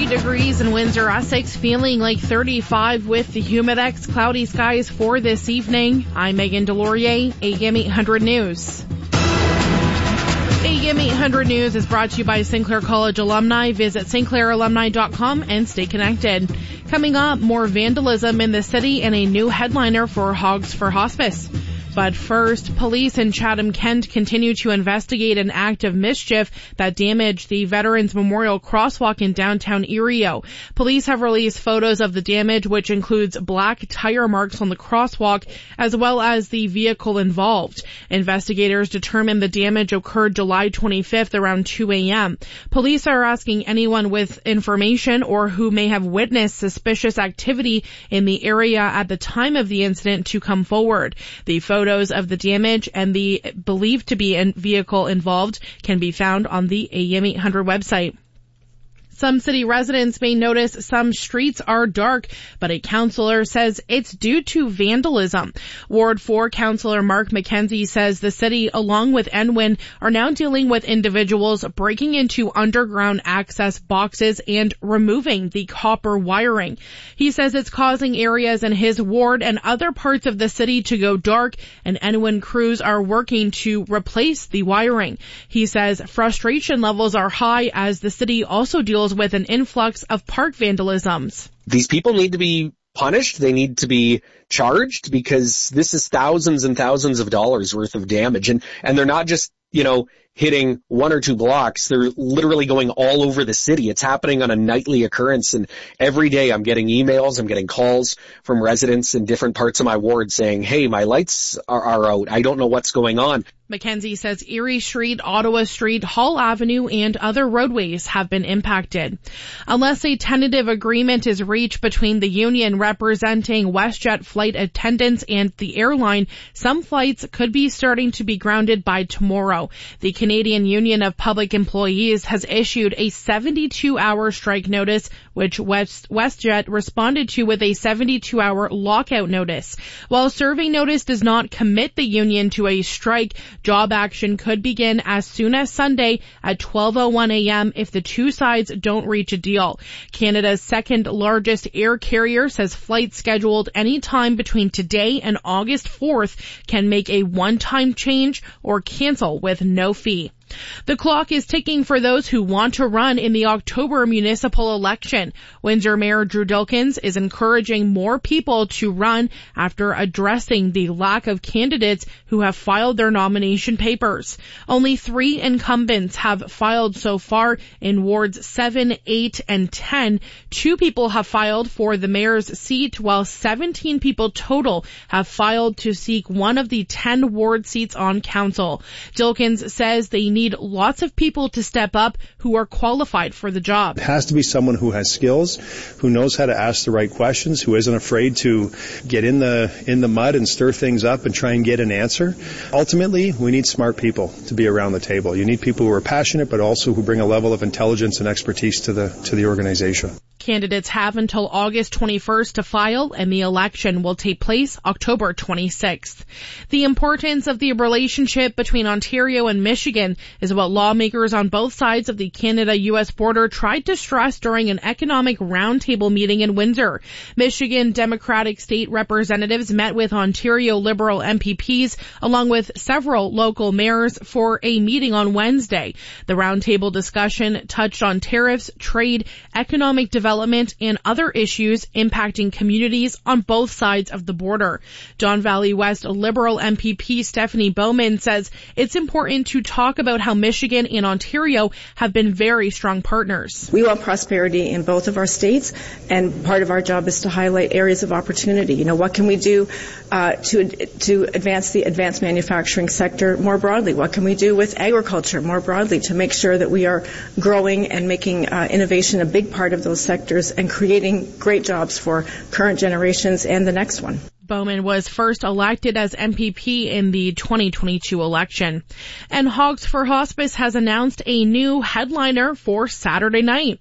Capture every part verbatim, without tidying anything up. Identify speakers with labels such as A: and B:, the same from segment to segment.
A: degrees in Windsor, Essex, feeling like thirty-five with the Humidex cloudy skies for this evening. I'm Megan Delorier, A M eight hundred News. A M eight hundred News is brought to you by Saint Clair College alumni. Visit st clair alumni dot com and stay connected. Coming up, more vandalism in the city and a new headliner for Hogs for Hospice. But first, police in Chatham-Kent continue to investigate an act of mischief that damaged the Veterans Memorial Crosswalk in downtown Erieau. Police have released photos of the damage, which includes black tire marks on the crosswalk, as well as the vehicle involved. Investigators determined the damage occurred July twenty-fifth around two a.m. Police are asking anyone with information or who may have witnessed suspicious activity in the area at the time of the incident to come forward. The photos of the damage and the believed to be a vehicle involved can be found on the A M eight hundred website. Some city residents may notice some streets are dark, but a councillor says it's due to vandalism. Ward four Councillor Mark McKenzie says the city, along with N W I N, are now dealing with individuals breaking into underground access boxes and removing the copper wiring. He says it's causing areas in his ward and other parts of the city to go dark, and N W I N crews are working to replace the wiring. He says frustration levels are high as the city also deals with an influx of park vandalisms.
B: These people need to be punished. They need to be charged because this is thousands and thousands of dollars worth of damage. And, and they're not just, you know, hitting one or two blocks. They're literally going all over the city. It's happening on a nightly occurrence. And every day I'm getting emails, I'm getting calls from residents in different parts of my ward saying, hey, my lights are, are out. I don't know what's going on.
A: McKenzie says Erie Street, Ottawa Street, Hall Avenue, and other roadways have been impacted. Unless a tentative agreement is reached between the union representing WestJet flight attendants and the airline, some flights could be starting to be grounded by tomorrow. The Canadian Union of Public Employees has issued a seventy-two hour strike notice, which West, WestJet responded to with a seventy-two hour lockout notice. While serving notice does not commit the union to a strike, job action could begin as soon as Sunday at twelve oh one a.m. if the two sides don't reach a deal. Canada's second largest air carrier says flights scheduled any time between today and August fourth can make a one-time change or cancel with no fee. The clock is ticking for those who want to run in the October municipal election. Windsor Mayor Drew Dilkens is encouraging more people to run after addressing the lack of candidates who have filed their nomination papers. Only three incumbents have filed so far in wards seven, eight, and ten. Two people have filed for the mayor's seat, while seventeen people total have filed to seek one of the ten ward seats on council. Dilkens says they need need lots of people to step up who are qualified for the job.
C: It has to be someone who has skills, who knows how to ask the right questions, who isn't afraid to get in the in the mud and stir things up and try and get an answer. Ultimately, we need smart people to be around the table. You need people who are passionate, but also who bring a level of intelligence and expertise to the to the organization.
A: Candidates have until August twenty-first to file, and the election will take place October twenty-sixth. The importance of the relationship between Ontario and Michigan is what lawmakers on both sides of the Canada-U S border tried to stress during an economic roundtable meeting in Windsor. Michigan Democratic state representatives met with Ontario Liberal M P Ps along with several local mayors for a meeting on Wednesday. The roundtable discussion touched on tariffs, trade, economic development, and other issues impacting communities on both sides of the border. Don Valley West Liberal M P P Stephanie Bowman says it's important to talk about how Michigan and Ontario have been very strong partners.
D: We want prosperity in both of our states, and part of our job is to highlight areas of opportunity. You know, what can we do uh, to to advance the advanced manufacturing sector more broadly? What can we do with agriculture more broadly to make sure that we are growing and making uh, innovation a big part of those sectors and creating great jobs for current generations and the next one?
A: Bowman was first elected as M P P in the twenty twenty-two election. And Hogs for Hospice has announced a new headliner for Saturday night.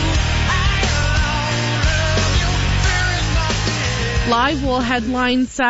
A: Live will headline Saturday